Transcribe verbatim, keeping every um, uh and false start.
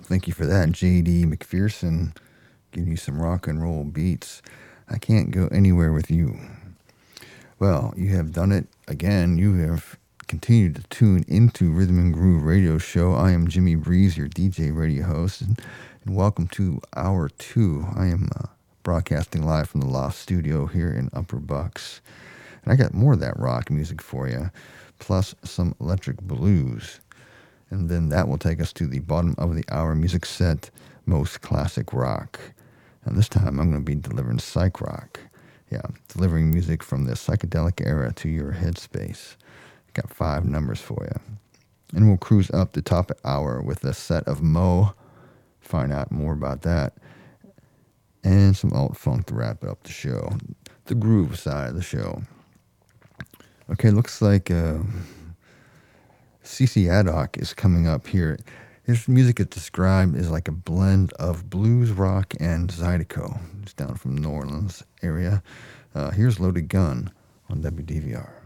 Thank you for that, J D McPherson, giving you some rock and roll beats. I can't go anywhere with you. Well, you have done it again. You have continued to tune into Rhythm and Groove Radio Show. I am Jimmy Breeze, your D J radio host, and, and welcome to Hour two. I am uh, broadcasting live from the Loft Studio here in Upper Bucks. And I got more of that rock music for you, plus some electric blues. And then that will take us to the bottom of the hour music set, Most Classic Rock. And this time I'm going to be delivering psych rock. Yeah, delivering music from the psychedelic era to your headspace. Got five numbers for you. And we'll cruise up the top hour with a set of Mo. Find out more about that. And some alt funk to wrap up the show. The groove side of the show. Okay, looks like uh, C C Addock is coming up here. His music is described as like a blend of blues, rock, and Zydeco. It's down from New Orleans area. Uh, here's Loaded Gun on W D V R.